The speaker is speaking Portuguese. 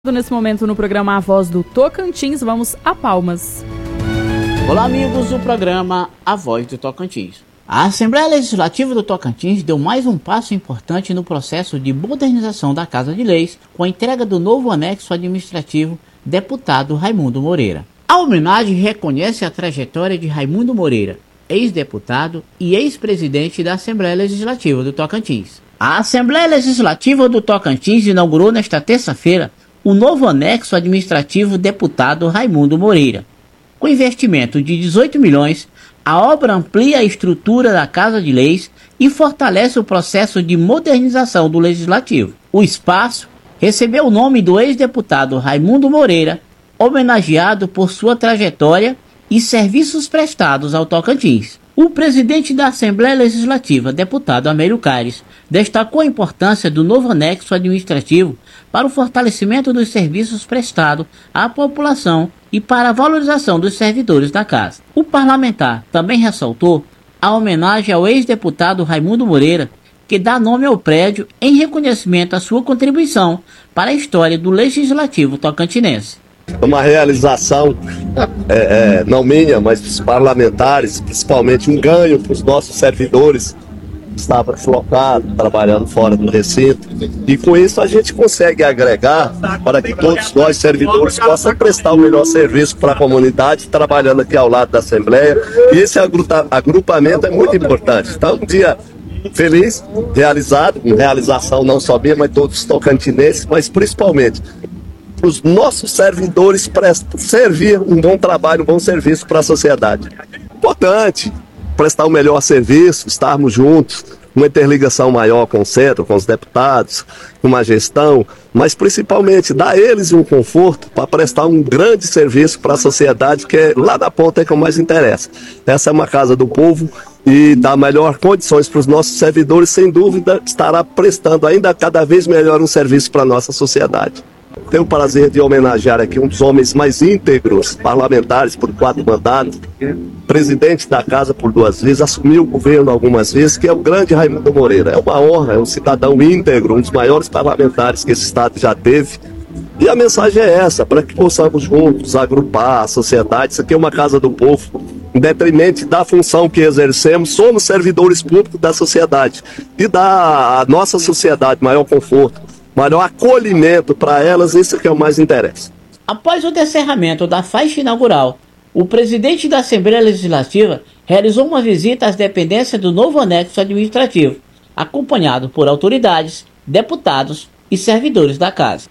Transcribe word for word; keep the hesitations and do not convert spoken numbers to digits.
Nesse momento no programa A Voz do Tocantins, vamos a Palmas. Olá amigos do programa A Voz do Tocantins. A Assembleia Legislativa do Tocantins deu mais um passo importante no processo de modernização da Casa de Leis com a entrega do novo anexo administrativo deputado Raimundo Moreira. A homenagem reconhece a trajetória de Raimundo Moreira, ex-deputado e ex-presidente da Assembleia Legislativa do Tocantins. A Assembleia Legislativa do Tocantins inaugurou nesta terça-feira o novo anexo administrativo deputado Raimundo Moreira. Com investimento de dezoito milhões, a obra amplia a estrutura da Casa de Leis e fortalece o processo de modernização do Legislativo. O espaço recebeu o nome do ex-deputado Raimundo Moreira, homenageado por sua trajetória e serviços prestados ao Tocantins. O presidente da Assembleia Legislativa, deputado Amélio Caires, destacou a importância do novo anexo administrativo para o fortalecimento dos serviços prestados à população e para a valorização dos servidores da casa. O parlamentar também ressaltou a homenagem ao ex-deputado Raimundo Moreira, que dá nome ao prédio em reconhecimento à sua contribuição para a história do Legislativo tocantinense. Uma realização, é, é, não minha, mas dos parlamentares, principalmente um ganho para os nossos servidores que estavam deslocados, trabalhando fora do recinto. E com isso a gente consegue agregar para que todos nós, servidores, possam prestar o melhor serviço para a comunidade, trabalhando aqui ao lado da Assembleia. E esse agrupamento é muito importante. Então, um dia feliz, realizado, uma realização não só minha, mas todos os tocantinenses, mas principalmente para os nossos servidores prestar, servir um bom trabalho, um bom serviço para a sociedade. Importante prestar o melhor serviço, estarmos juntos, uma interligação maior com o centro, com os deputados, uma gestão, mas principalmente dar a eles um conforto para prestar um grande serviço para a sociedade, que é lá na ponta é que mais interessa. Essa é uma casa do povo e dá melhor condições para os nossos servidores, sem dúvida estará prestando ainda cada vez melhor um serviço para a nossa sociedade. Tenho o prazer de homenagear aqui um dos homens mais íntegros, parlamentares por quatro mandatos, presidente da casa por duas vezes, assumiu o governo algumas vezes, que é o grande Raimundo Moreira. É uma honra, é um cidadão íntegro, um dos maiores parlamentares que esse estado já teve. E a mensagem é essa, para que possamos juntos agrupar a sociedade. Isso aqui é uma casa do povo, em detrimento da função que exercemos, somos servidores públicos da sociedade e dar à nossa sociedade maior conforto, maior acolhimento para elas, isso que é o mais interessa. Após o encerramento da faixa inaugural, o presidente da Assembleia Legislativa realizou uma visita às dependências do novo anexo administrativo, acompanhado por autoridades, deputados e servidores da casa.